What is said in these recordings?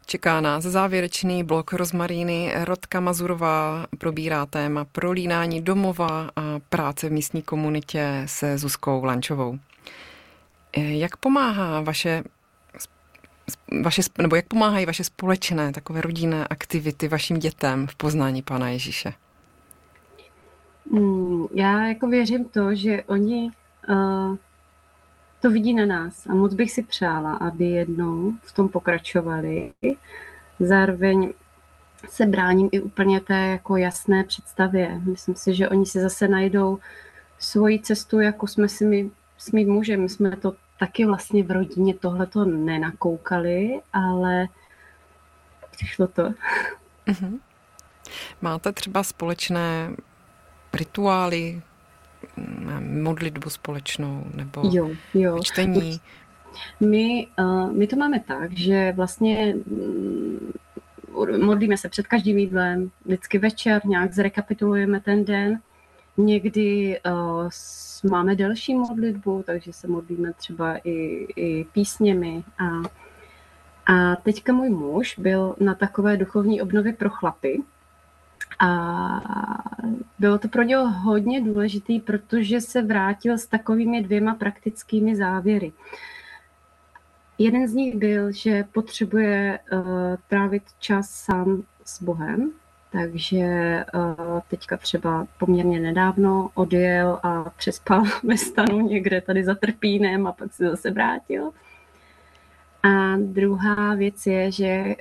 Čeká nás závěrečný blok Rozmaríny. Rodka Mazurová probírá téma prolínání domova a práce v místní komunitě se Zuzkou Lančovou. Jak pomáhá jak pomáhají vaše společné takové rodinné aktivity vašim dětem v poznání Pána Ježíše? Já jako věřím to, že oni to vidí na nás a moc bych si přála, aby jednou v tom pokračovali. Zároveň se bráním i úplně té jako jasné představě. Myslím si, že oni si zase najdou svoji cestu, jako jsme si my s mým mužem. My jsme to taky vlastně v rodině tohleto nenakoukali, ale přišlo to. Mhm. Máte třeba společné rituály, modlitbu společnou nebo čtení? My to máme tak, že vlastně modlíme se před každým jídlem, vždycky večer nějak zrekapitulujeme ten den. Někdy máme delší modlitbu, takže se modlíme třeba i písněmi. A teďka můj muž byl na takové duchovní obnově pro chlapy. A bylo to pro něho hodně důležitý, protože se vrátil s takovými 2 praktickými závěry. Jeden z nich byl, že potřebuje trávit čas sám s Bohem, takže teďka třeba poměrně nedávno odjel a přespal ve stanu někde tady za Trpínem a pak se zase vrátil. A druhá věc je, že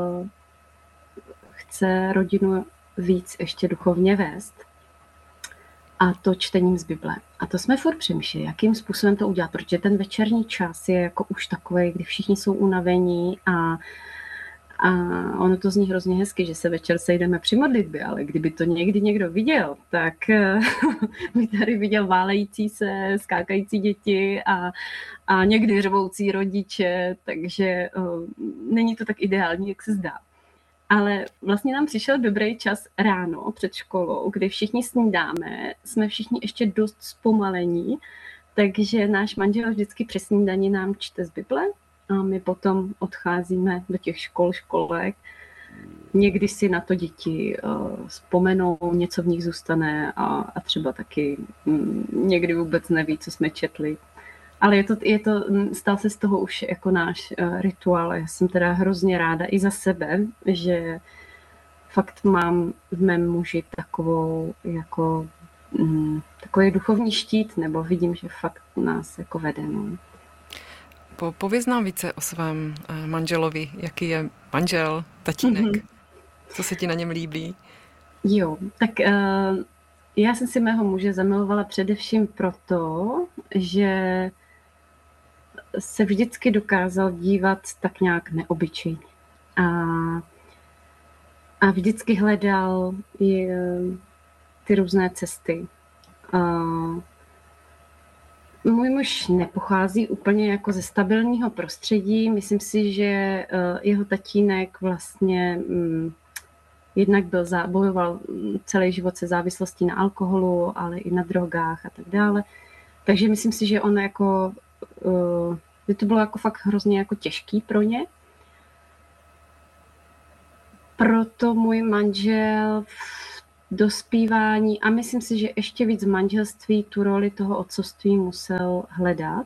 chce rodinu víc ještě duchovně vést. A to čtením z Bible. A to jsme furt přemýšleli, jakým způsobem to udělat, protože ten večerní čas je jako už takový, kdy všichni jsou unavení a ono to zní hrozně hezky, že se večer sejdeme při modlitbě, ale kdyby to někdy někdo viděl, tak by tady viděl válející se, skákající děti a někdy řvoucí rodiče, takže není to tak ideální, jak se zdá. Ale vlastně nám přišel dobrý čas ráno před školou, kdy všichni snídáme, jsme všichni ještě dost zpomalení, takže náš manžel vždycky při snídani nám čte z Bible a my potom odcházíme do těch školek. Někdy si na to děti vzpomenou, něco v nich zůstane a třeba taky někdy vůbec neví, co jsme četli. Ale stal se z toho už jako náš rituál. Já jsem teda hrozně ráda i za sebe, že fakt mám v mém muži takový duchovní štít, nebo vidím, že fakt nás jako vede. No. Pověz nám více o svém manželovi, jaký je manžel, tatínek, co se ti na něm líbí? Jo, tak já jsem si mého muže zamilovala především proto, že se vždycky dokázal dívat tak nějak neobyčejně. A vždycky hledal ty různé cesty. Můj muž nepochází úplně jako ze stabilního prostředí. Myslím si, že jeho tatínek vlastně jednak bojoval celý život se závislostí na alkoholu, ale i na drogách a tak dále. Takže myslím si, že on jako že to bylo jako fakt hrozně jako těžký pro ně. Proto můj manžel v dospívání a myslím si, že ještě víc v manželství tu roli toho otcovství musel hledat.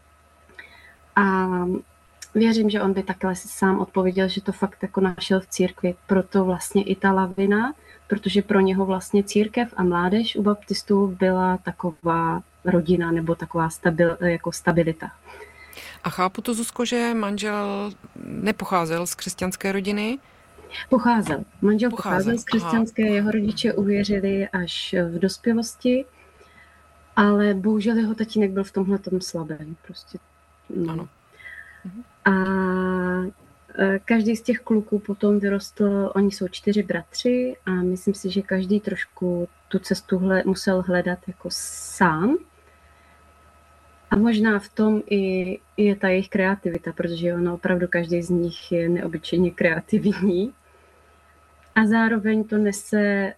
A věřím, že on by takhle si sám odpověděl, že to fakt jako našel v církvi. Proto vlastně i ta lavina, protože pro něho vlastně církev a mládež u baptistů byla taková rodina nebo taková stabilita. A chápu to, Zuzko, že manžel nepocházel z křesťanské rodiny? Pocházel. Manžel pocházel z křesťanské, jeho rodiče uvěřili až v dospělosti, ale bohužel jeho tatínek byl v tomhletom slabý. Prostě. Ano. A každý z těch kluků potom vyrostl, oni jsou 4 bratři a myslím si, že každý trošku tu cestu musel hledat jako sám. A možná v tom i je ta jejich kreativita, protože ono opravdu každý z nich je neobyčejně kreativní. A zároveň to nese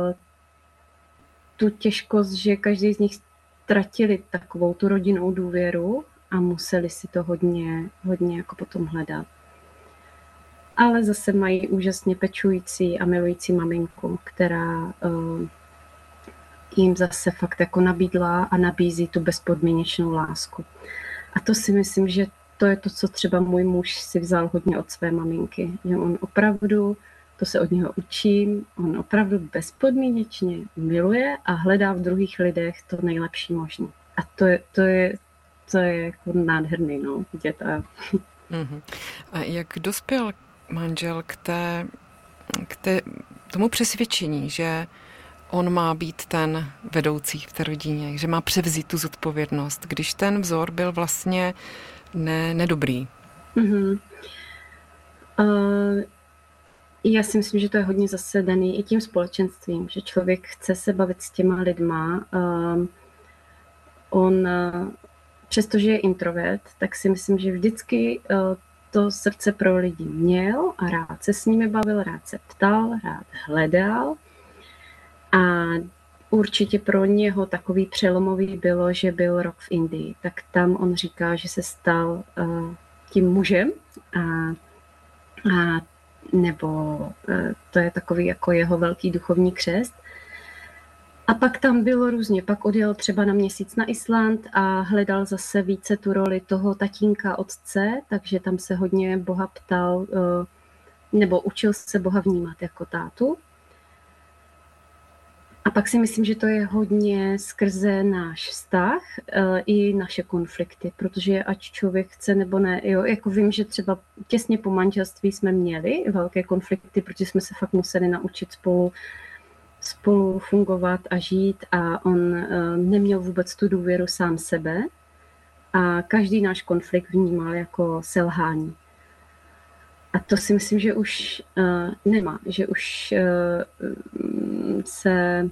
tu těžkost, že každý z nich ztratili takovou tu rodinnou důvěru a museli si to hodně jako potom hledat. ale zase mají úžasně pečující a milující maminku, která jim zase fakt jako nabídla a nabízí tu bezpodmínečnou lásku. A to si myslím, že to je to, co třeba můj muž si vzal hodně od své maminky. Že on opravdu, to se od něho učím, on opravdu bezpodmínečně miluje a hledá v druhých lidech to nejlepší možné. A to je jako nádherný, no, vidět. Mm-hmm. A jak dospěl manžel k tomu přesvědčení, že on má být ten vedoucí v té rodině, že má převzít tu zodpovědnost, když ten vzor byl vlastně nedobrý? Mm-hmm. Já si myslím, že to je hodně zase daný i tím společenstvím, že člověk chce se bavit s těma lidma. On, přestože je introvert, tak si myslím, že vždycky to srdce pro lidi měl a rád se s nimi bavil, rád se ptal, rád hledal. A určitě pro něho takový přelomový bylo, že byl rok v Indii. Tak tam on říká, že se stal tím mužem a nebo to je takový jako jeho velký duchovní křest. A pak tam bylo různě, pak odjel třeba na měsíc na Island a hledal zase více tu roli toho tatínka, otce, takže tam se hodně Boha ptal, nebo učil se Boha vnímat jako tátu. A pak si myslím, že to je hodně skrze náš vztah i naše konflikty, protože ať člověk chce nebo ne, jo, jako vím, že třeba těsně po manželství jsme měli velké konflikty, protože jsme se fakt museli naučit spolu fungovat a žít a on neměl vůbec tu důvěru sám sebe a každý náš konflikt vnímal jako selhání. A to si myslím, že už nemá, že už se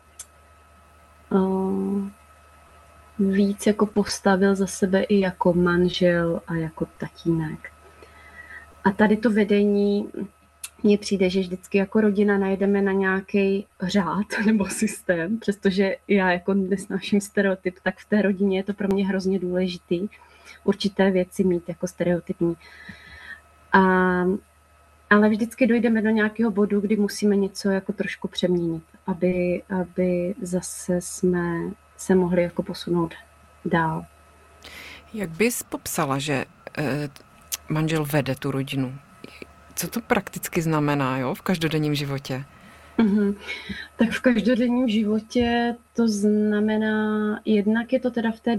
víc jako postavil za sebe i jako manžel a jako tatínek. A tady to vedení, mně přijde, že vždycky jako rodina najdeme na nějaký řád nebo systém, přestože já jako nesnáším stereotyp, tak v té rodině je to pro mě hrozně důležitý určité věci mít jako stereotypní. Ale vždycky dojdeme do nějakého bodu, kdy musíme něco jako trošku přeměnit, aby zase jsme se mohli jako posunout dál. Jak bys popsala, že manžel vede tu rodinu? Co to prakticky znamená, jo, v každodenním životě? Mm-hmm. Tak v každodenním životě to znamená, jednak je to teda v té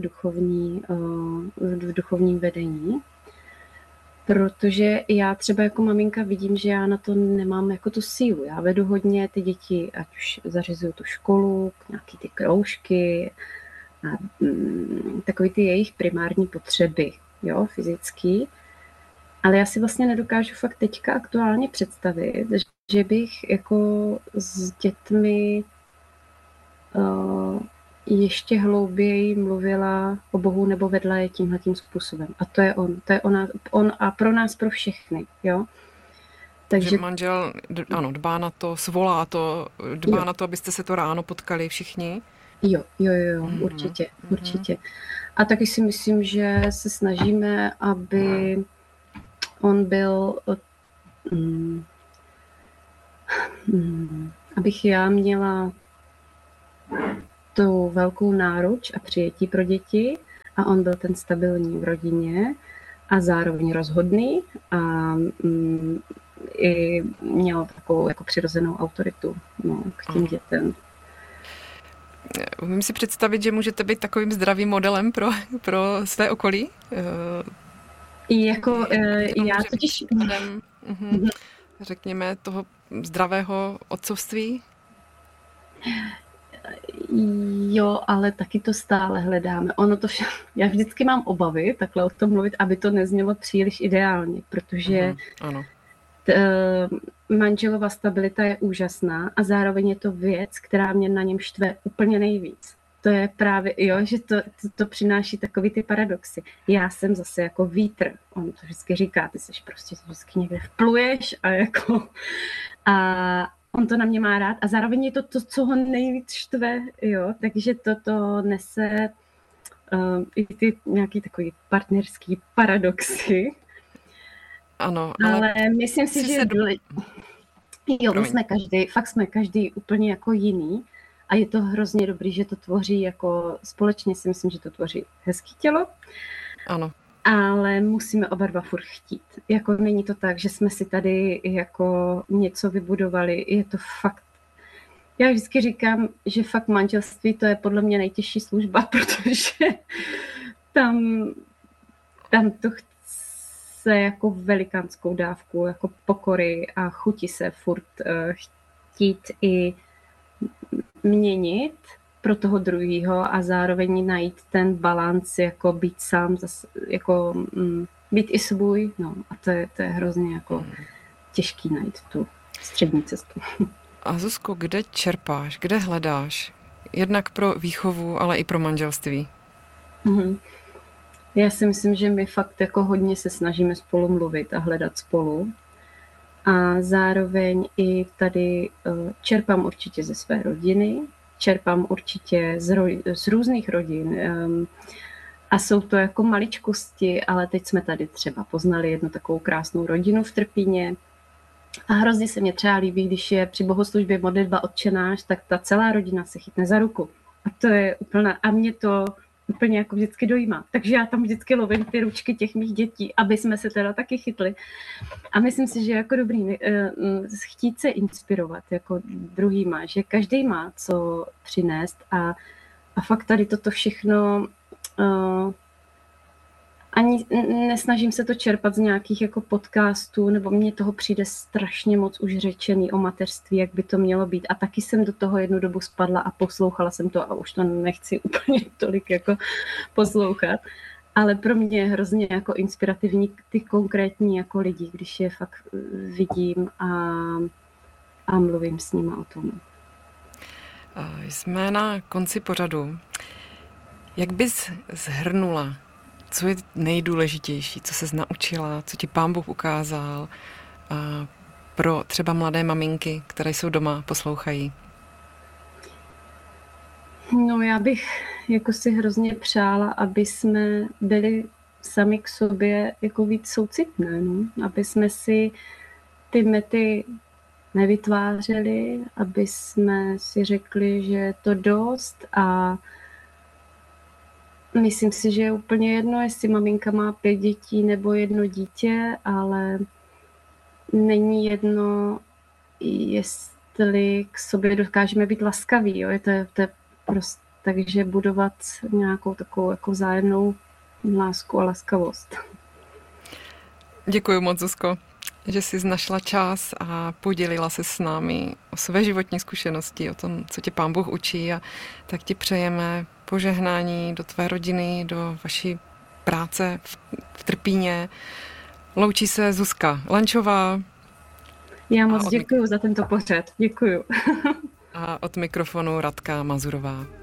v duchovním vedení, protože já třeba jako maminka vidím, že já na to nemám jako tu sílu. Já vedu hodně ty děti, ať už zařizuju tu školu, nějaký ty kroužky, a, takový ty jejich primární potřeby, jo, fyzický. Ale já si vlastně nedokážu fakt teďka aktuálně představit, že bych jako s dětmi ještě hlouběji mluvila o Bohu nebo vedla je tímhletím způsobem. A to je on a pro nás, pro všechny, jo. Takže manžel, ano, dbá na to, svolá to, dbá na to, abyste se to ráno potkali všichni? Jo, určitě. A taky si myslím, že se snažíme, aby on byl, abych já měla tu velkou náruč a přijetí pro děti a on byl ten stabilní v rodině a zároveň rozhodný a i měl takovou jako přirozenou autoritu, no, k těm dětem. Umím si představit, že můžete být takovým zdravým modelem pro své okolí? Já totiž... Řekněme, toho zdravého otcovství? Jo, ale taky to stále hledáme. Já vždycky mám obavy takhle o tom mluvit, aby to neznělo příliš ideálně, protože ano. Manželova stabilita je úžasná a zároveň je to věc, která mě na něm štve úplně nejvíc. To je právě, jo, že to přináší takový ty paradoxy. Já jsem zase jako vítr, on to vždycky říká, ty seš prostě vždycky někde vpluješ a on to na mě má rád a zároveň je to, co ho nejvíc štve, jo, takže to nese i ty nějaký takový partnerský paradoxy. Ano, ale myslím si, že je důležité. Jo, my jsme každý úplně jako jiný a je to hrozně dobrý, že to tvoří jako společně, si myslím, že to tvoří hezký tělo. Ano. Ale musíme oba dva furt chtít. Jako není to tak, že jsme si tady jako něco vybudovali. Je to fakt. Já vždycky říkám, že fakt manželství to je podle mě nejtěžší služba, protože tam to chce jako velikánskou dávku, jako pokory a chuti se furt chtít i měnit pro toho druhého a zároveň najít ten balans, jako být sám, jako být i svůj, no a to je hrozně jako těžký najít tu střední cestu. A Zuzko, kde čerpáš, kde hledáš? Jednak pro výchovu, ale i pro manželství. Já si myslím, že my fakt jako hodně se snažíme spolu mluvit a hledat spolu. A zároveň i tady čerpám určitě ze své rodiny, čerpám určitě z různých rodin. A jsou to jako maličkosti, ale teď jsme tady třeba poznali jednu takovou krásnou rodinu v Trpíně. A hrozně se mě třeba líbí, když je při bohoslužbě modlitba Otčenáš, tak ta celá rodina se chytne za ruku. A to je úplně, a mě to úplně jako vždycky dojímá. Takže já tam vždycky lovím ty ručky těch mých dětí, aby jsme se teda taky chytli. A myslím si, že jako dobrý chtít se inspirovat jako druhýma, že každý má co přinést a fakt tady toto všechno ani nesnažím se to čerpat z nějakých jako podcastů, nebo mně toho přijde strašně moc už řečený o mateřství, jak by to mělo být. A taky jsem do toho jednu dobu spadla a poslouchala jsem to a už to nechci úplně tolik jako poslouchat. Ale pro mě je hrozně jako inspirativní ty konkrétní jako lidi, když je fakt vidím a mluvím s nimi o tom. Jsme na konci pořadu. Jak bys shrnula, co je nejdůležitější, co ses naučila, co ti Pán Bůh ukázal pro třeba mladé maminky, které jsou doma, poslouchají? No já bych jako si hrozně přála, aby jsme byli sami k sobě jako víc soucitné, no? Aby jsme si ty mety nevytvářeli, aby jsme si řekli, že je to dost a myslím si, že je úplně jedno, jestli maminka má 5 dětí nebo 1 dítě, ale není jedno, jestli k sobě dokážeme být laskaví. Jo? To je prostě, takže budovat nějakou takovou jako vzájemnou lásku a laskavost. Děkuji moc, Zuzko, že jsi našla čas a podělila se s námi o své životní zkušenosti, o tom, co tě Pán Bůh učí, a tak ti přejeme požehnání do tvé rodiny, do vaší práce v Trpíně. Loučí se Zuzka Lančová. Já moc děkuji za tento pořad. Děkuji. A od mikrofonu Radka Mazurová.